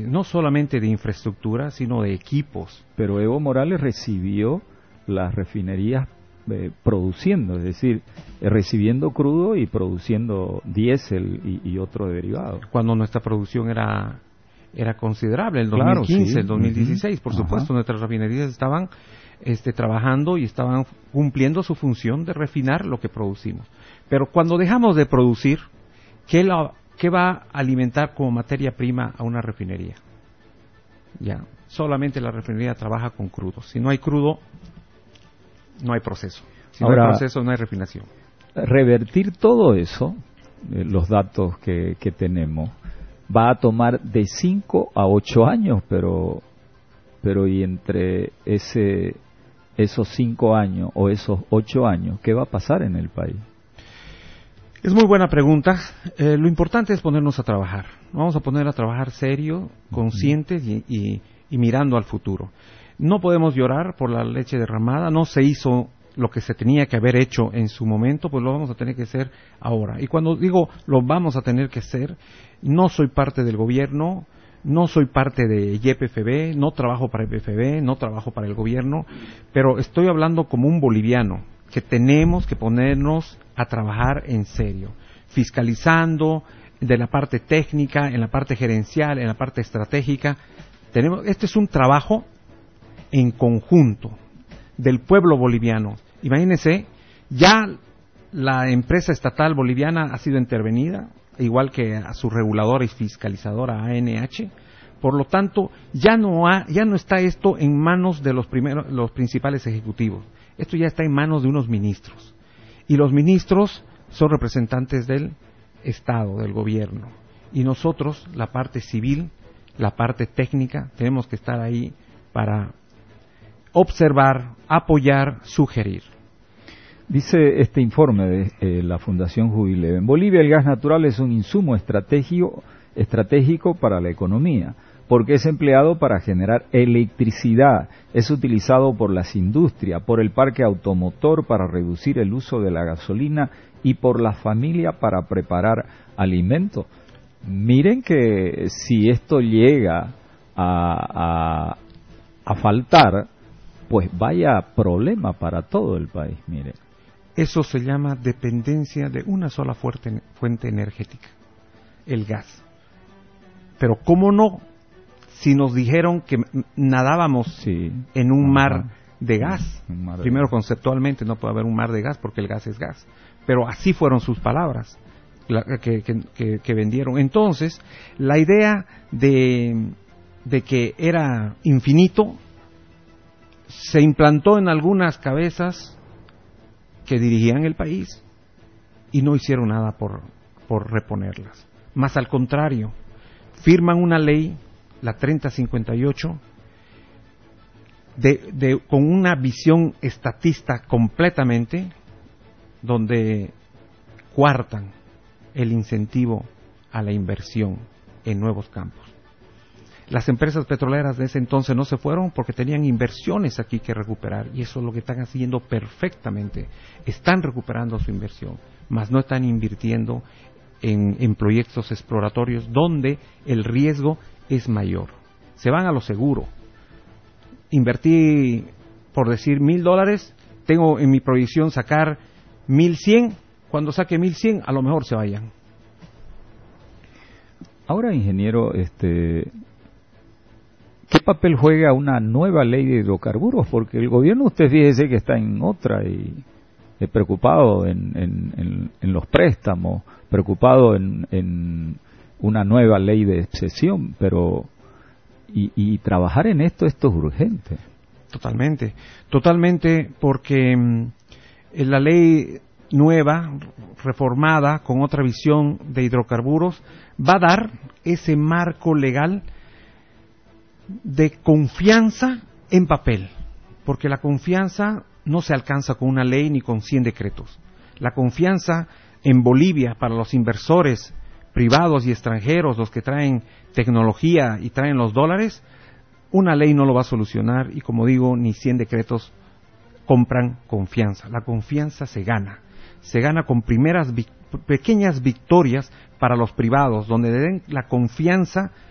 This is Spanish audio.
no solamente de infraestructura, sino de equipos. Pero Evo Morales recibió las refinerías produciendo, es decir, recibiendo crudo y produciendo diésel y otro derivado. Cuando nuestra producción era considerable, el 2015, claro, sí. El 2016, por supuesto, nuestras refinerías estaban trabajando y estaban cumpliendo su función de refinar lo que producimos. Pero cuando dejamos de producir, ¿qué va a alimentar como materia prima a una refinería? Ya, solamente la refinería trabaja con crudo. Si no hay crudo, no hay proceso. Si no hay proceso, no hay refinación. Revertir todo eso, los datos que tenemos, va a tomar de 5 a 8 años, pero y entre esos 5 años o esos 8 años, ¿qué va a pasar en el país? Es muy buena pregunta. Lo importante es ponernos a trabajar. Vamos a poner a trabajar serio, conscientes y mirando al futuro. No podemos llorar por la leche derramada. No se hizo lo que se tenía que haber hecho en su momento, pues lo vamos a tener que hacer ahora. Y cuando digo lo vamos a tener que hacer, no soy parte del gobierno, no soy parte de YPFB, no trabajo para YPFB, no trabajo para el gobierno, pero estoy hablando como un boliviano, que tenemos que ponernos a trabajar en serio, fiscalizando de la parte técnica, en la parte gerencial, en la parte estratégica. Este es un trabajo en conjunto del pueblo boliviano. Imagínense, ya la empresa estatal boliviana ha sido intervenida, igual que a su reguladora y fiscalizadora ANH. Por lo tanto, ya no está esto en manos de los principales ejecutivos. Esto ya está en manos de unos ministros. Y los ministros son representantes del Estado, del gobierno. Y nosotros, la parte civil, la parte técnica, tenemos que estar ahí para observar, apoyar, sugerir. Dice este informe de la Fundación Jubilee: en Bolivia el gas natural es un insumo estratégico para la economía, porque es empleado para generar electricidad, es utilizado por las industrias, por el parque automotor para reducir el uso de la gasolina y por la familia para preparar alimentos. Miren que si esto llega a faltar, pues vaya problema para todo el país, mire. Eso se llama dependencia de una sola fuente energética, el gas. Pero ¿cómo no? Si nos dijeron que nadábamos en un mar de gas. Primero, conceptualmente no puede haber un mar de gas porque el gas es gas. Pero así fueron sus palabras que vendieron. Entonces, la idea de que era infinito se implantó en algunas cabezas que dirigían el país y no hicieron nada por reponerlas. Más al contrario, firman una ley, la 3058, con una visión estatista completamente, donde coartan el incentivo a la inversión en nuevos campos. Las empresas petroleras de ese entonces no se fueron porque tenían inversiones aquí que recuperar, y eso es lo que están haciendo perfectamente. Están recuperando su inversión, mas no están invirtiendo en proyectos exploratorios donde el riesgo es mayor. Se van a lo seguro. Invertí, por decir, $1,000, tengo en mi proyección sacar 1,100, cuando saque 1,100 a lo mejor se vayan. Ahora, ingeniero, ¿qué papel juega una nueva ley de hidrocarburos? Porque el gobierno, usted fíjese que está en otra y preocupado en los préstamos, preocupado en una nueva ley de excepción, pero y trabajar en esto es urgente. Totalmente, porque la ley nueva, reformada, con otra visión de hidrocarburos, va a dar ese marco legal de confianza en papel, porque la confianza no se alcanza con una ley ni con 100 decretos. La confianza en Bolivia para los inversores privados y extranjeros, los que traen tecnología y traen los dólares, una ley no lo va a solucionar, y como digo, ni 100 decretos compran confianza. La confianza se gana con pequeñas victorias para los privados, donde le den la confianza